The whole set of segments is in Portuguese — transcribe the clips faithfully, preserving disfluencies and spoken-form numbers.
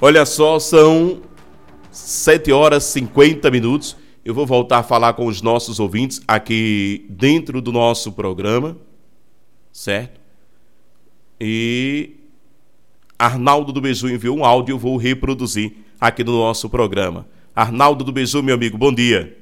Olha só, são sete horas e cinquenta minutos. Eu vou voltar a falar com os nossos ouvintes aqui dentro do nosso programa, certo? E Arnaldo do Beiju enviou um áudio, eu vou reproduzir aqui no nosso programa. Arnaldo do Beiju, meu amigo, bom dia.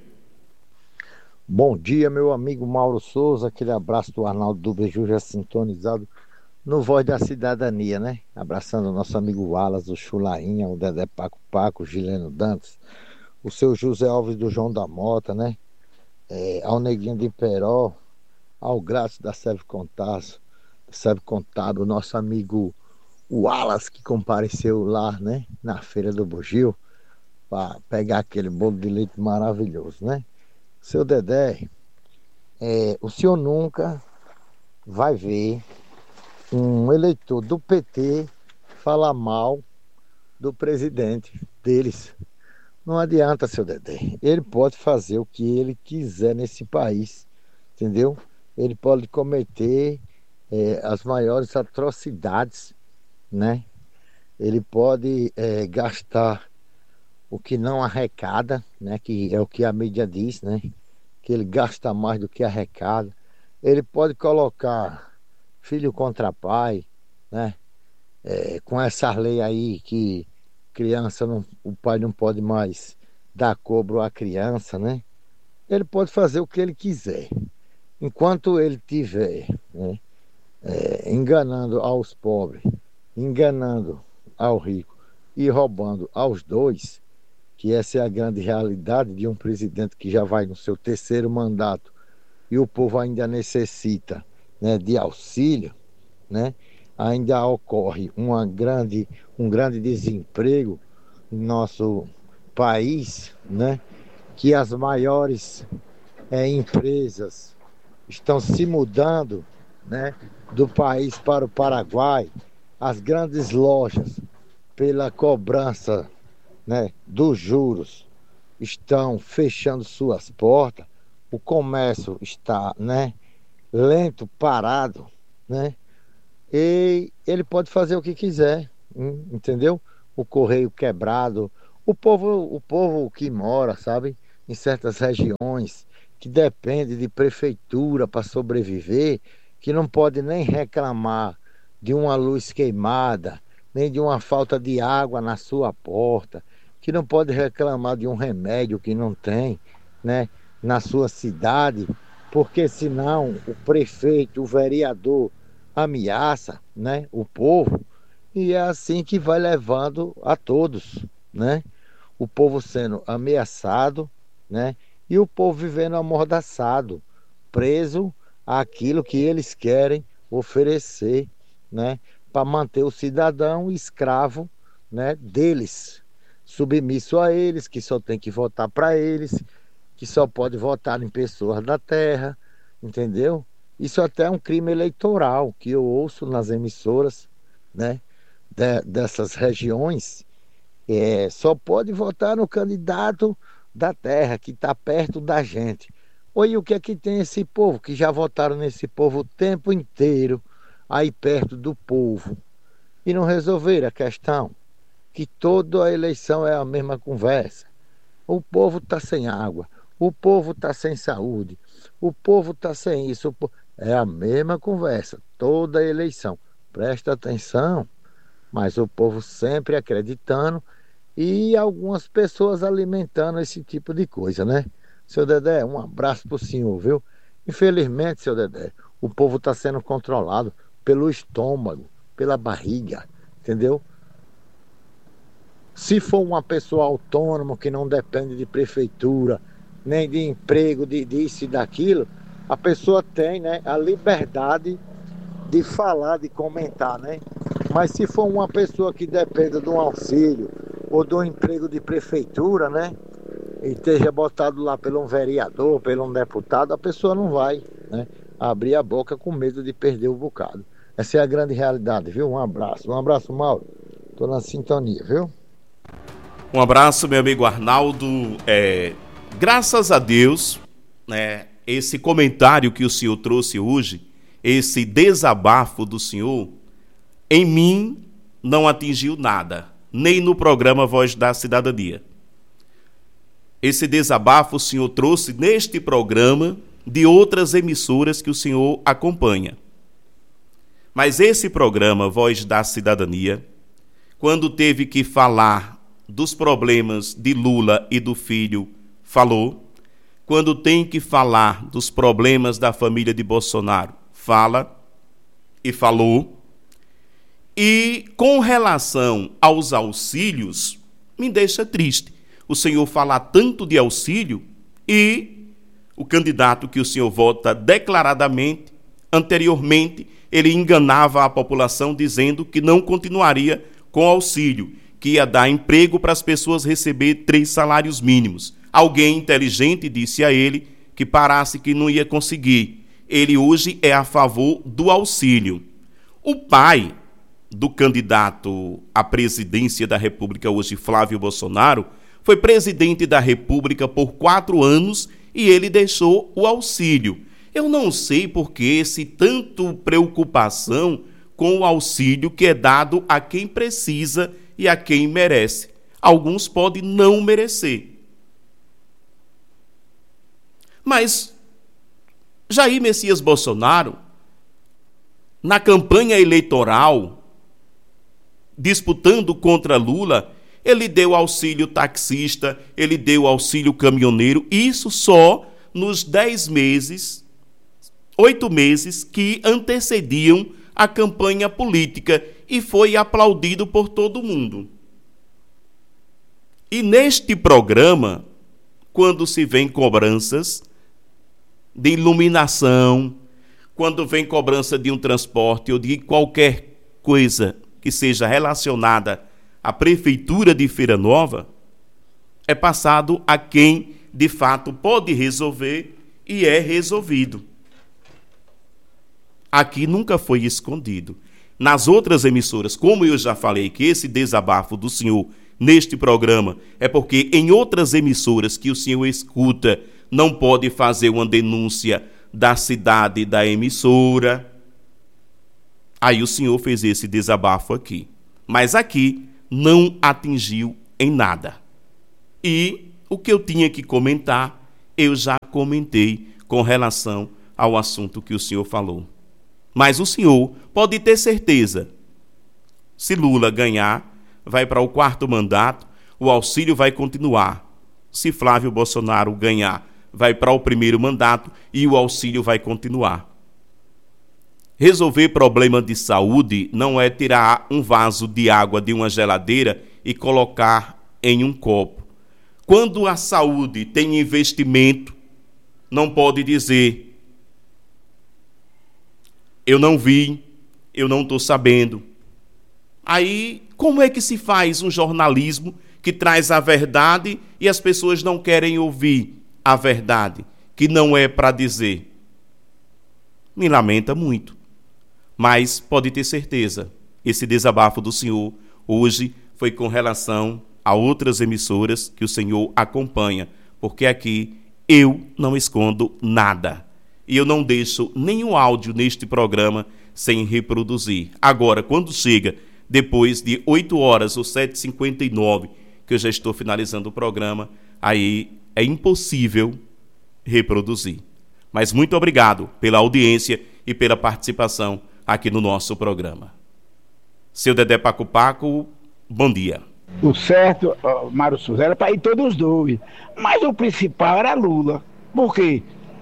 Bom dia, meu amigo Mauro Souza, aquele abraço do Arnaldo do Beiju, já sintonizado no Voz da Cidadania, né? Abraçando o nosso amigo Wallace, o Chulainha, o Dedé Paco Paco, o Gileno Dantas, o seu José Alves do João da Mota, né? É, ao Neguinho de Peró, ao Graço da Sérvio Contábil, Sérvio Contábil, o nosso amigo Wallace, que compareceu lá, né? Na Feira do Bugio, para pegar aquele bolo de leite maravilhoso, né? Seu Dedé, é, o senhor nunca vai ver um eleitor do P T falar mal do presidente deles. Não adianta, seu Dedé. Ele pode fazer o que ele quiser nesse país, entendeu? Ele pode cometer é, as maiores atrocidades, né? Ele pode é, gastar o que não arrecada, né? Que é o que a mídia diz, né? Que ele gasta mais do que arrecada. Ele pode colocar filho contra pai, né? É, com essa lei aí que criança não, o pai não pode mais dar cobro à criança, né? Ele pode fazer o que ele quiser. Enquanto ele tiver, né, é, enganando aos pobres, enganando ao rico e roubando aos dois, que essa é a grande realidade de um presidente que já vai no seu terceiro mandato e o povo ainda necessita, né, de auxílio, né? Ainda ocorre uma grande, um grande desemprego no nosso país, né? Que as maiores é, empresas estão se mudando, né, do país para o Paraguai, as grandes lojas, pela cobrança, né, dos juros, estão fechando suas portas, o comércio está, né, lento, parado, né? E ele pode fazer o que quiser, hum, entendeu? O correio quebrado, o povo, o povo que mora, sabe, em certas regiões, que depende de prefeitura para sobreviver, que não pode nem reclamar de uma luz queimada, nem de uma falta de água na sua porta, que não pode reclamar de um remédio que não tem, né, na sua cidade, porque senão o prefeito, o vereador ameaça, né, o povo, e é assim que vai levando a todos, né? O povo sendo ameaçado, né? E o povo vivendo amordaçado, preso àquilo que eles querem oferecer, né? Para manter o cidadão escravo, né, deles, submisso a eles, que só tem que votar para eles, que só pode votar em pessoas da terra, entendeu? Isso até é um crime eleitoral que eu ouço nas emissoras, né, de, dessas regiões. É, só pode votar no candidato da terra, que está perto da gente. Oi, o que é que tem esse povo, que já votaram nesse povo o tempo inteiro, aí perto do povo, e não resolveram a questão? Que toda a eleição é a mesma conversa. O povo está sem água, o povo está sem saúde, o povo está sem isso. o po- É a mesma conversa, toda a eleição. Presta atenção, mas o povo sempre acreditando e algumas pessoas alimentando esse tipo de coisa, né? Seu Dedé, um abraço pro senhor, viu? Infelizmente, seu Dedé, o povo está sendo controlado pelo estômago, pela barriga, entendeu? Se for uma pessoa autônoma que não depende de prefeitura, nem de emprego, de disso e daquilo, a pessoa tem, né, a liberdade de falar, de comentar, né? Mas se for uma pessoa que dependa de um auxílio ou de um emprego de prefeitura, né, e esteja botado lá por um vereador, por um deputado, a pessoa não vai, né, abrir a boca com medo de perder o bocado. Essa é a grande realidade, viu? Um abraço. Um abraço, Mauro. Tô na sintonia, viu? Um abraço, meu amigo Arnaldo. É, graças a Deus, né, esse comentário que o senhor trouxe hoje, esse desabafo do senhor, em mim não atingiu nada, nem no programa Voz da Cidadania. Esse desabafo o senhor trouxe neste programa de outras emissoras que o senhor acompanha. Mas esse programa Voz da Cidadania, quando teve que falar dos problemas de Lula e do filho, falou. Quando tem que falar dos problemas da família de Bolsonaro, fala e falou. E com relação aos auxílios, me deixa triste o senhor falar tanto de auxílio e o candidato que o senhor vota declaradamente, anteriormente, ele enganava a população dizendo que não continuaria com auxílio, que ia dar emprego para as pessoas receber três salários mínimos. Alguém inteligente disse a ele que parasse, que não ia conseguir. Ele hoje é a favor do auxílio. O pai do candidato à presidência da República hoje, Flávio Bolsonaro, foi presidente da República por quatro anos e ele deixou o auxílio. Eu não sei por que esse tanto preocupação com o auxílio que é dado a quem precisa e a quem merece. Alguns podem não merecer. Mas Jair Messias Bolsonaro, na campanha eleitoral, disputando contra Lula, ele deu auxílio taxista, ele deu auxílio caminhoneiro, isso só nos dez meses, oito meses que antecediam a campanha política e foi aplaudido por todo mundo. E neste programa, quando se vem cobranças de iluminação, quando vem cobrança de um transporte ou de qualquer coisa que seja relacionada à Prefeitura de Feira Nova, é passado a quem, de fato, pode resolver e é resolvido. Aqui nunca foi escondido. Nas outras emissoras, como eu já falei, que esse desabafo do senhor neste programa é porque em outras emissoras que o senhor escuta não pode fazer uma denúncia da cidade da emissora. Aí o senhor fez esse desabafo aqui. Mas aqui não atingiu em nada. E o que eu tinha que comentar, eu já comentei com relação ao assunto que o senhor falou. Mas o senhor pode ter certeza, se Lula ganhar, vai para o quarto mandato, o auxílio vai continuar. Se Flávio Bolsonaro ganhar, vai para o primeiro mandato e o auxílio vai continuar. Resolver problema de saúde não é tirar um vaso de água de uma geladeira e colocar em um copo. Quando a saúde tem investimento, não pode dizer: eu não vi, eu não estou sabendo. Aí, como é que se faz um jornalismo que traz a verdade e as pessoas não querem ouvir a verdade, que não é para dizer? Me lamenta muito. Mas pode ter certeza, esse desabafo do senhor hoje foi com relação a outras emissoras que o senhor acompanha, porque aqui eu não escondo nada. E eu não deixo nenhum áudio neste programa sem reproduzir. Agora, quando chega depois de oito horas ou sete e cinquenta e nove, que eu já estou finalizando o programa, aí é impossível reproduzir. Mas muito obrigado pela audiência e pela participação aqui no nosso programa. Seu Dedé Paco Paco, bom dia. O certo, uh, Mário Souza, era para ir todos os dois. Mas o principal era Lula. Por quê?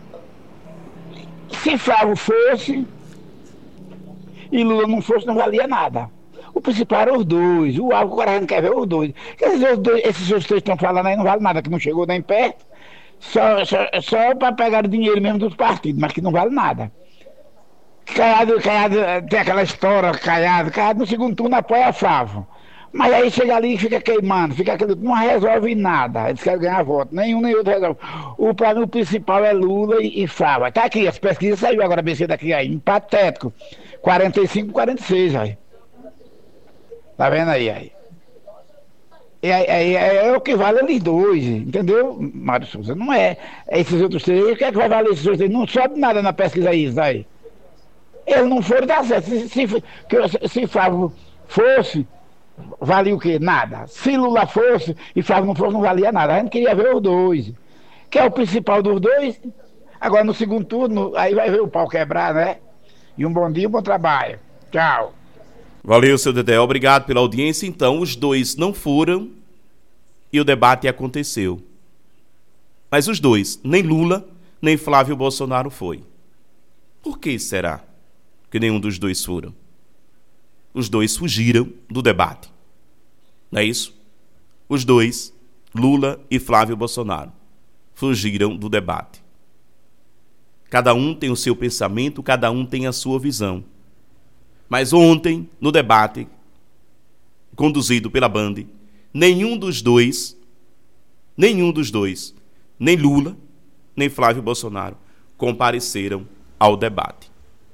Se Flávio fosse e Lula não fosse, não valia nada. O principal era os dois. O alvo, o cara não quer ver os dois. Esses dois, esses dois que estão falando aí não vale nada, que não chegou nem perto. Só, só, só para pegar o dinheiro mesmo dos partidos, mas que não vale nada. Caiado, Caiado, tem aquela história, Caiado, Caiado no segundo turno apoia Flávio. Mas aí chega ali e fica queimando, fica aquele, não resolve nada. Eles querem ganhar voto, nenhum nem outro resolve. O para mim o principal é Lula e, e Flávio. Tá aqui, as pesquisas saiu agora, B C daqui aí, empatético. quarenta e cinco, quarenta e seis aí. Tá vendo aí, aí? É, é, é, é o que vale eles dois, entendeu, Mário Souza? Não é, é esses outros três, o que é que vai valer esses outros três? Não sobe nada na pesquisa isso aí. Eles não foram dar certo. Se, se, se, se Flávio fosse, valia o quê? Nada. Se Lula fosse e Flávio não fosse, não valia nada. A gente queria ver os dois. Que é o principal dos dois. Agora no segundo turno, aí vai ver o pau quebrar, né? E um bom dia, um bom trabalho. Tchau. Valeu, seu Dedé. Obrigado pela audiência. Então, os dois não foram e o debate aconteceu. Mas os dois, nem Lula, nem Flávio Bolsonaro foi. Por que será que nenhum dos dois foram? Os dois fugiram do debate. Não é isso? Os dois, Lula e Flávio Bolsonaro, fugiram do debate. Cada um tem o seu pensamento, cada um tem a sua visão. Mas ontem, no debate, conduzido pela Band, nenhum dos dois, nenhum dos dois, nem Lula, nem Flávio Bolsonaro, compareceram ao debate.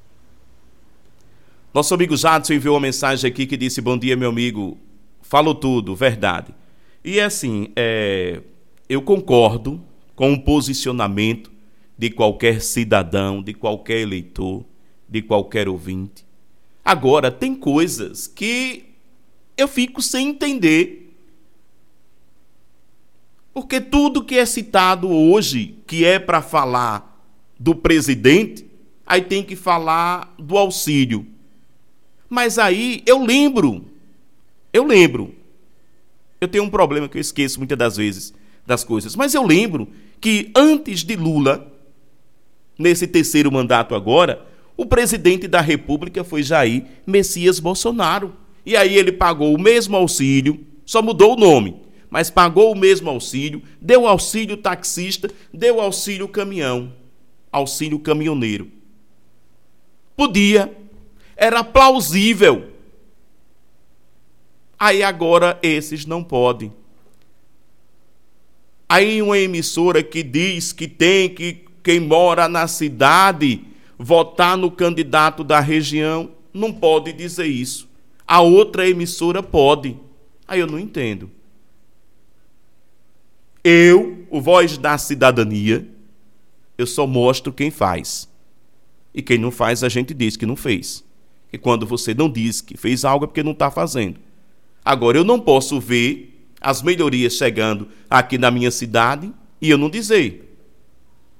Nosso amigo Jadson enviou uma mensagem aqui que disse: bom dia, meu amigo, falou tudo, verdade. E assim, é, eu concordo com o posicionamento de qualquer cidadão, de qualquer eleitor, de qualquer ouvinte. Agora, tem coisas que eu fico sem entender. Porque tudo que é citado hoje, que é para falar do presidente, aí tem que falar do auxílio. Mas aí eu lembro, eu lembro, eu tenho um problema que eu esqueço muitas das vezes das coisas, mas eu lembro que antes de Lula, nesse terceiro mandato agora, o presidente da República foi Jair Messias Bolsonaro. E aí ele pagou o mesmo auxílio, só mudou o nome, mas pagou o mesmo auxílio, deu auxílio taxista, deu auxílio caminhão, auxílio caminhoneiro. Podia, era plausível. Aí agora esses não podem. Aí uma emissora que diz que tem que quem mora na cidade votar no candidato da região, não pode dizer isso. A outra emissora pode. Aí eu não entendo. Eu, o Voz da Cidadania, eu só mostro quem faz. E quem não faz, a gente diz que não fez. E quando você não diz que fez algo é porque não está fazendo. Agora, eu não posso ver as melhorias chegando aqui na minha cidade e eu não dizer.